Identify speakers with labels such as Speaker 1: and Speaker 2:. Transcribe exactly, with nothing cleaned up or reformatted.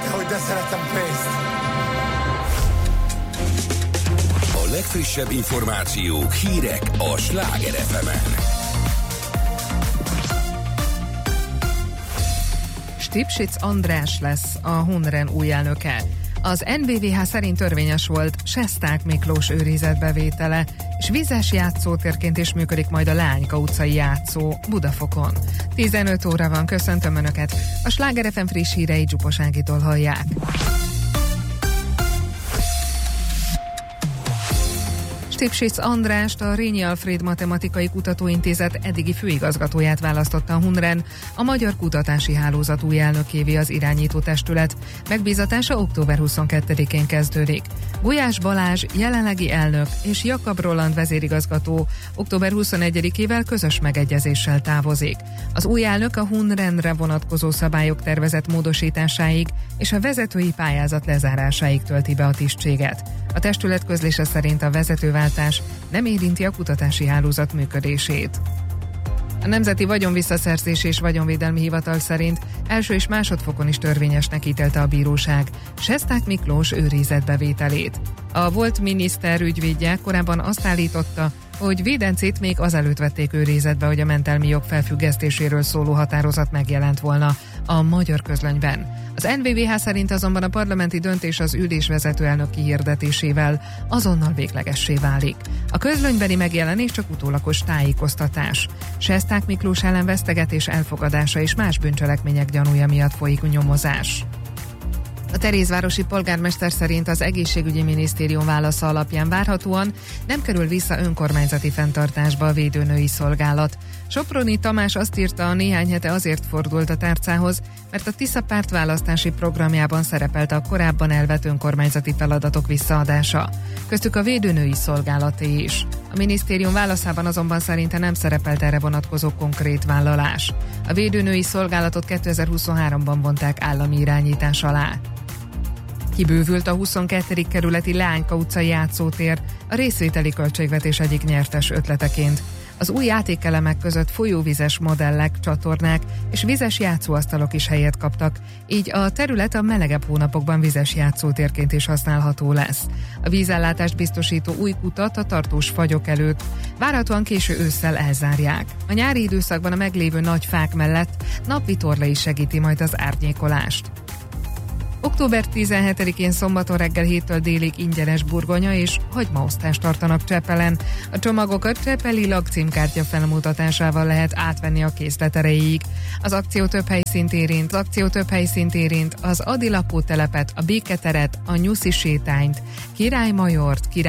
Speaker 1: hogy de szeretem pénzt.
Speaker 2: A legfrissebb információk, hírek a Sláger ef emen.
Speaker 3: Stipsic András lesz a Hunren új elnöke. Az en bé vé há szerint törvényes volt Sesták Miklós őrizetbevétele, és vízes játszótérként is működik majd a Leányka utcai játszó Budafokon. tizenöt óra van, köszöntöm Önöket! A Sláger ef em friss hírei Dzsupos Ágitól hallják. Stipsic Andrást, a Rényi Alfréd Matematikai Kutatóintézet eddigi főigazgatóját választotta a Hunren, a Magyar Kutatási Hálózat új elnökévé az irányító testület. Megbízatása október huszonkettedikén kezdődik. Gulyás Balázs jelenlegi elnök és Jakab Roland vezérigazgató október huszonegyedikével közös megegyezéssel távozik. Az új elnök a Hunrenre vonatkozó szabályok tervezett módosításáig és a vezetői pályázat lezárásáig tölti be a tisztséget. A testület közlése szerint a vezetőváltás nem érinti a kutatási hálózat működését. A Nemzeti Vagyonvisszaszerzési és Vagyonvédelmi Hivatal szerint első és másodfokon is törvényesnek ítélte a bíróság Sesták Miklós őrizetbevételét. A volt miniszter ügyvédje korábban azt állította, hogy Védencét még azelőtt vették őrizetbe, hogy a mentelmi jog felfüggesztéséről szóló határozat megjelent volna a Magyar Közlönyben. Az en bé vé há szerint azonban a parlamenti döntés az ülésvezető elnök kihirdetésével azonnal véglegessé válik. A közlönybeni megjelenés csak utólagos tájékoztatás. Sesták Miklós ellen vesztegetés elfogadása és más bűncselekmények gyanúja miatt folyik nyomozás. A Terézvárosi polgármester szerint az egészségügyi minisztérium válasza alapján várhatóan nem kerül vissza önkormányzati fenntartásba a védőnői szolgálat. Soproni Tamás azt írta, néhány hete azért fordult a tárcához, mert a Tisza párt választási programjában szerepelt a korábban elvett önkormányzati feladatok visszaadása. Köztük a védőnői szolgálaté is. A minisztérium válaszában azonban szerinte nem szerepelt erre vonatkozó konkrét vállalás. A védőnői szolgálatot kétezer-huszonháromban vonták állami irányítás alá. Kibővült a huszonkettedik kerületi Leányka utcai játszótér a részvételi költségvetés egyik nyertes ötleteként. Az új játékelemek között folyóvizes modellek, csatornák és vizes játszóasztalok is helyet kaptak, így a terület a melegebb hónapokban vizes játszótérként is használható lesz. A vízellátást biztosító új kutat a tartós fagyok előtt várhatóan késő ősszel elzárják. A nyári időszakban a meglévő nagy fák mellett napvitorla is segíti majd az árnyékolást. október tizenhetedikén szombaton reggel héttől délig ingyenes burgonya és hagymaosztást tartanak Csepelen. A csomagokat csepeli lakcímkártya felmutatásával lehet átvenni a készlet erejéig. Az akció több helyszínt érint, az akció több helyszínt érint az Adi lakótelepet, a Béketeret, a Nyuszi sétányt, Király Majort, Király